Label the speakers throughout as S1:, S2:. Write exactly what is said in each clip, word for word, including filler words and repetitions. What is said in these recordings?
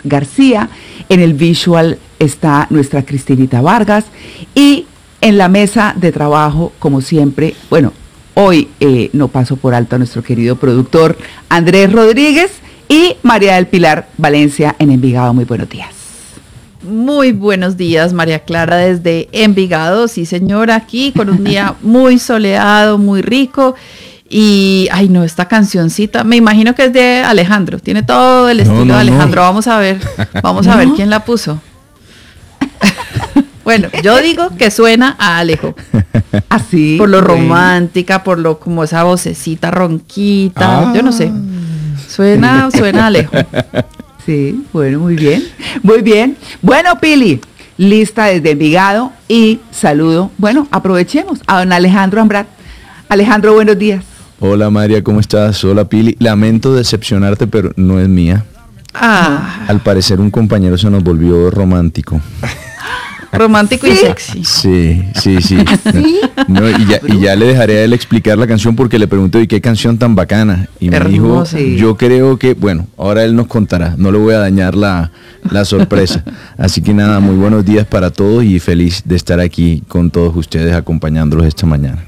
S1: García, en el visual está nuestra Cristinita Vargas y en la mesa de trabajo, como siempre, bueno, hoy eh, no paso por alto a nuestro querido productor Andrés Rodríguez y María del Pilar Valencia en Envigado. Muy buenos días.
S2: Muy buenos días, María Clara, desde Envigado, sí señora, aquí con un día muy soleado, muy rico. Y, ay no, esta cancioncita, me imagino que es de Alejandro, tiene todo el estilo no, no, de Alejandro, no. vamos a ver, vamos a ver quién la puso. Bueno, yo digo que suena a Alejo.
S1: Así.
S2: Por lo bueno. romántica, por lo como esa vocecita ronquita, ah. yo no sé. Suena, suena a Alejo.
S1: Sí, bueno, muy bien. Muy bien. Bueno, Pili, lista desde Envigado y saludo. Bueno, aprovechemos a don Alejandro Ambrat. Alejandro, buenos días.
S3: Hola María, ¿cómo estás? Hola Pili. Lamento decepcionarte, pero no es mía.
S2: Ah.
S3: Al parecer un compañero se nos volvió romántico.
S2: Romántico ¿Sí? y sexy.
S3: Sí, sí, sí.
S1: ¿Sí?
S3: No, y, ya, y ya le dejaré a él explicar la canción porque le pregunté, ¿y qué canción tan bacana? Y me
S2: Hermoso.
S3: dijo, yo creo que, bueno, ahora él nos contará, no le voy a dañar la, la sorpresa. Así que nada, muy buenos días para todos y feliz de estar aquí con todos ustedes acompañándolos esta mañana.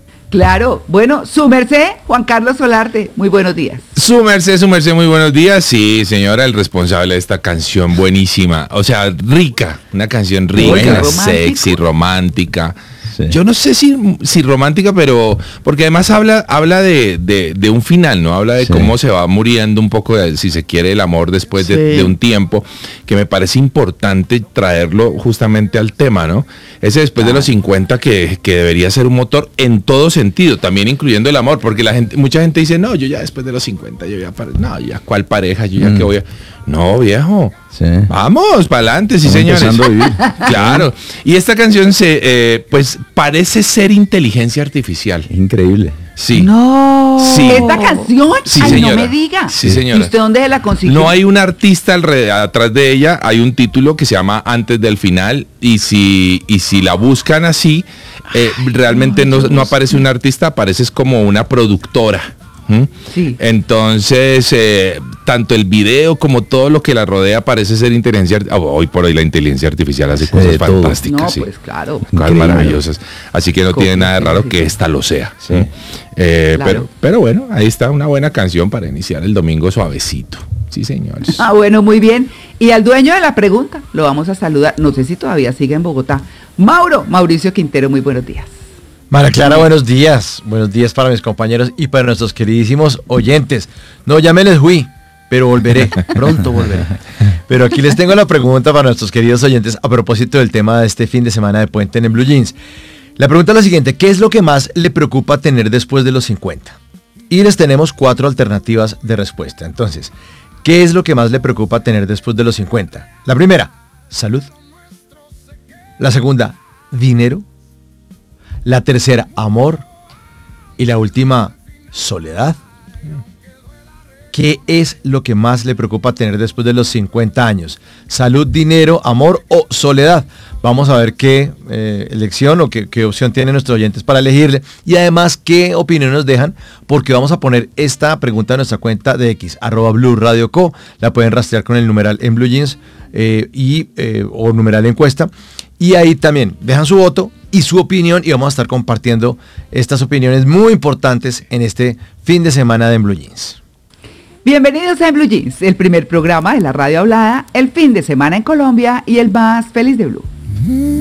S1: Claro, bueno, su merced, Juan Carlos Solarte, muy buenos días.
S4: Su merced, su merced, muy buenos días. Sí, señora, el responsable de esta canción buenísima, o sea, rica, una canción rica, buena, sexy, romántica. Sí. Yo no sé si, si romántica, pero porque además habla, habla de, de, de un final, ¿no? Habla de sí. cómo se va muriendo un poco, de, si se quiere, el amor después sí. de, de un tiempo, que me parece importante traerlo justamente al tema, ¿no? Ese después ah. de los cincuenta que, que debería ser un motor en todo sentido, también incluyendo el amor, porque la gente, mucha gente dice, no, yo ya después de los cincuenta, yo ya, no, ya, ¿cuál pareja? Yo ya mm. que voy a... No, viejo. Sí. Vamos, para adelante, sí, señores.
S3: A vivir.
S4: Claro. Y esta canción se, eh, pues, parece ser inteligencia artificial.
S3: Increíble.
S4: Sí.
S1: No.
S4: Sí.
S1: ¿Esta canción?
S4: Sí,
S1: Ay,
S4: señora.
S1: no me diga.
S4: Sí, señora.
S1: ¿Y usted dónde la consiguió?
S4: No hay un artista alrededor, atrás de ella, hay un título que se llama Antes del Final, y si, y si la buscan así, eh, realmente no, no aparece un artista, aparece como una productora. ¿Mm?
S1: Sí.
S4: Entonces, eh, tanto el video como todo lo que la rodea parece ser inteligencia artificial. Oh, hoy por hoy la inteligencia artificial hace sí, cosas fantásticas.
S1: No,
S4: sí.
S1: pues claro.
S4: Cosas maravillosas. Así que no tiene nada de raro que esta lo sea. ¿Sí? Eh, claro. pero, pero bueno, ahí está una buena canción para iniciar el domingo suavecito. Sí, señores.
S1: Ah, bueno, muy bien. Y al dueño de la pregunta lo vamos a saludar. No sé si todavía sigue en Bogotá. Mauro, Mauricio Quintero, muy buenos días.
S5: María Clara, buenos días. Buenos días para mis compañeros y para nuestros queridísimos oyentes. No, ya me les fui, pero volveré. Pronto volveré. Pero aquí les tengo la pregunta para nuestros queridos oyentes a propósito del tema de este fin de semana de Puente en Blue Jeans. La pregunta es la siguiente. ¿Qué es lo que más le preocupa tener después de los cincuenta? Y les tenemos cuatro alternativas de respuesta. Entonces, ¿qué es lo que más le preocupa tener después de los cincuenta? La primera, salud. La segunda, dinero. La tercera, amor. Y la última, soledad. ¿Qué es lo que más le preocupa tener después de los cincuenta años? Salud, dinero, amor o soledad. Vamos a ver qué eh, elección o qué, qué opción tienen nuestros oyentes para elegirle. Y además, qué opinión nos dejan, porque vamos a poner esta pregunta en nuestra cuenta de X, arroba Blue Radio Co. La pueden rastrear con el numeral en Blue Jeans eh, y, eh, o numeral encuesta. Y ahí también dejan su voto y su opinión y vamos a estar compartiendo estas opiniones muy importantes en este fin de semana de En Blue Jeans.
S1: Bienvenidos a En Blue Jeans, el primer programa de la radio hablada, el fin de semana en Colombia y el más feliz de Blue.